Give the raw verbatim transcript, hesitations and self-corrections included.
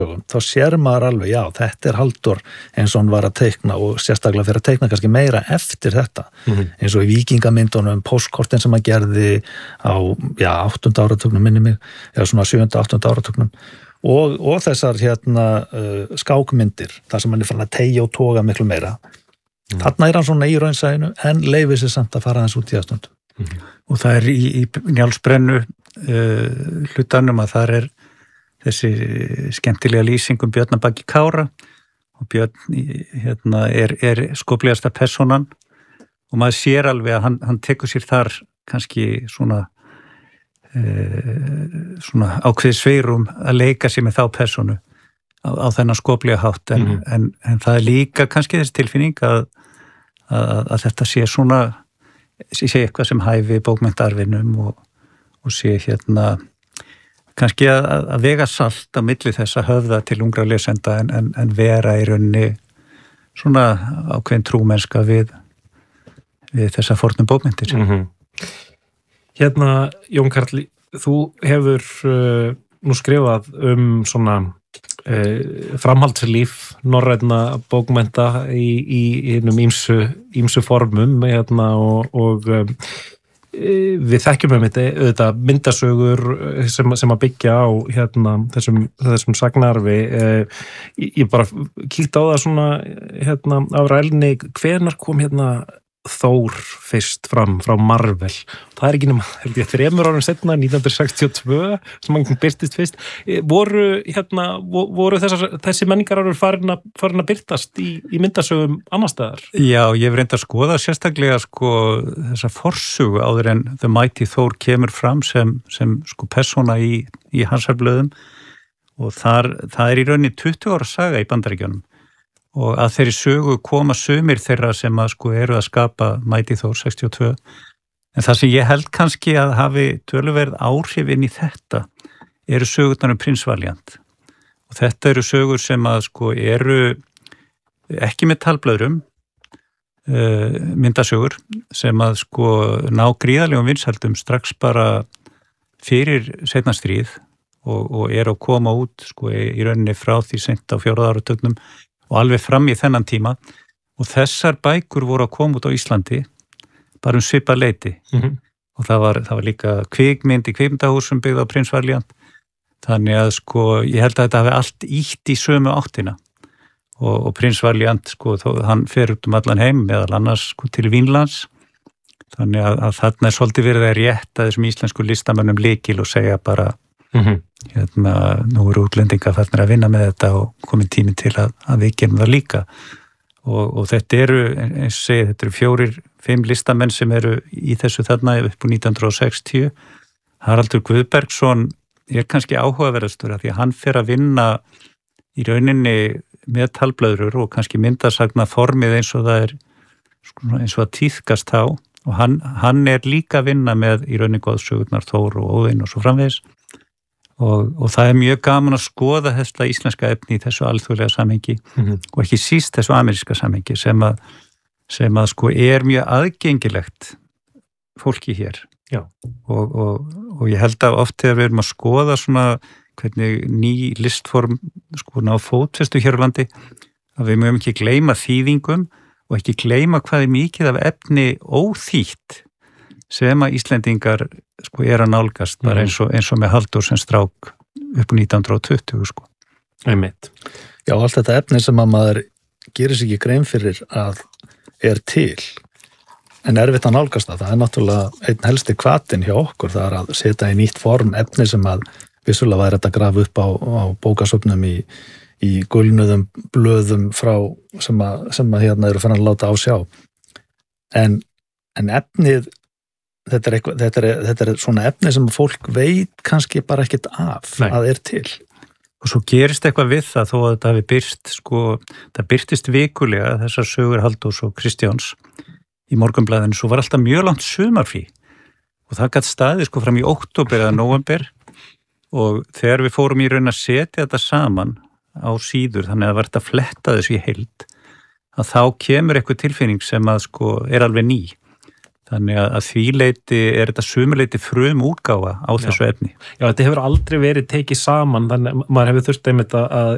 þá sér maður alveg, já, þetta er Halldór eins og hann var að teikna og sérstaklega fyrir að teikna kannski meira eftir þetta mm-hmm. eins og í víkingamyndunum, postkortin sem hann gerði á, já, áttunda áratugnum minni mig, eða svona sjöunda, áttunda áratugnum og, og þessar hérna uh, skákmyndir, þar sem hann er fann að teygja og toga miklu meira mm. þarna er hann svona í raunsæðinu en leifir sér samt að fara hans út í aðstundum mm-hmm. og það er í, í Njálsbrennu uh, hlutanum að þar er þessi skemmtilega lýsingum Björnabaki Kára og Björn hérna, er, er skoplegasta personan og maður sér alveg að hann, hann tekur sér þar kannski svona, e, svona ákveði sveirum að leika sér með þá personu á, á þennan skoplega hátt en, mm-hmm. en, en það er líka kannski þessi tilfinning að, að, að þetta sé svona sé eitthvað sem hæfi bókmenntarfinum og, og sé hérna kannski að, að vega salt á milli þess að höfða til ungra lesenda en, en, en vera í rauninni svona ákveðin trúmennska við, við þessa fornum bókmenntir. Mm-hmm. Hérna, Jón Karl, þú hefur uh, nú skrifað um svona uh, framhaldslíf norrænna bókmennta í, í einum ímsu, ímsu formum hérna, og, og um, við þekkjum um þetta auðvitað myndasögur sem, sem að byggja á hérna, þessum, þessum sagnarfi ég, ég bara kíkti á það svona hérna, á rælni, hvenær kom hérna Þór fyrst fram frá Marvel, það er ekki nema held ég þremur árum setna, nítján hundruð sextíu og tvö sem hann byrtist fyrst voru, hérna, voru þessar, þessi menningarárur farin að, farin að byrtast í, í myndasögum annars staðar? Já, ég hef reynd að skoða sérstaklega sko þessa forsögu áður en The Mighty Thor kemur fram sem, sem sko persóna í, í Hansarblöðum og þar, það er í rauninni tuttugu ára saga í Bandaríkjunum og að þeirri sögu koma sumir þeirra sem að sko eru að skapa Mighty Thor sextíu og tvö en það sem ég held kannski að hafi töluverð áhrif inn í þetta eru sögurnar um Prins Valiant og þetta eru sögur sem að sko eru ekki með talblöðrum uh, myndasögur sem að sko ná gríðarlegum vinsældum strax bara fyrir seinna stríð og, og eru að koma út sko í rauninni frá því seint á fjórða áratugnum og alveg fram í þennan tíma og þessar bækur voru að koma út á Íslandi bara um svipað leyti mm-hmm. og það var, það var líka kvikmynd í kvikmyndahúsum byggð á Prins Valiant þannig að sko ég held að þetta hafi allt ítt í sömu áttina og, og Prins Valiant sko þó, hann fer út um allan heim meðal annars sko til Vínlands þannig að, að þarna er svolítið verið að rétta þessum íslensku listamönnum lykil og segja bara mm-hmm. hérna, nú eru útlendingar farnir að vinna með þetta og komin tími til að, að við gerum það líka og, og þetta eru, eins og segja, þetta eru fjórir, fimm listamenn sem eru í þessu þarna upp úr nítján hundruð sextíu Haraldur Guðbergsson er kannski áhugaverðastur að því að hann fer að vinna í rauninni með talblöðrur og kannski myndasagna formið eins og það er eins og að tíðkast þá og hann, hann er líka að vinna með í rauninni goðsögurnar Þór og Óðinn og svo framvegis Og, og það er mjög gaman að skoða þetta íslenska efni í þessu alþjóðlega samhengi mm-hmm. og ekki síst þessu ameríska samhengi sem að, sem að sko er mjög aðgengilegt fólki hér og, og, og ég held að oft þegar við erum að skoða svona hvernig ný listform sko ná fótfestu hér á landi að við mögum ekki gleyma þýðingum og ekki gleyma hvað er mikið af efni óþýtt sem að Íslendingar sko er að nálgast bara eins og, eins og með Halldór sem strák upp á nítján hundruð tuttugu sko. Einmitt. Já, allt þetta efni sem að maður gerir sig ekki grein fyrir að er til en erfitt að nálgast það. Það er náttúrulega einn helsti hvatinn hjá okkur, það er að setja í nýtt form efni sem að vissulega væri þetta að grafa upp á, á bókasöfnum í, í gulnuðum blöðum frá sem að, sem að hérna eru fann að láta á sjá. En, en efnið Þetta er, eitthvað, þetta, er, þetta er svona efni sem fólk veit kannski bara ekkert af Nei. Að er til. Og svo gerist eitthvað við það þó að þetta hafi byrst, sko, það byrtist vikulega þessar sögur Halldórs og Kristjáns í Morgunblaðinu, svo var alltaf mjög langt sumarfrí og það gat staðið sko fram í október eða nóvember og þegar við fórum í raun að setja þetta saman á síður, þannig að það var þetta að fletta þessu í heild, að þá kemur eitthvað tilfinning sem að sko er alveg ný. Þannig að, að því leiti er þetta sumuleiti frum útgáfa á þessu Já. efni. Já, þetta hefur aldrei verið tekið saman, þannig að maður hefur þurft einmitt að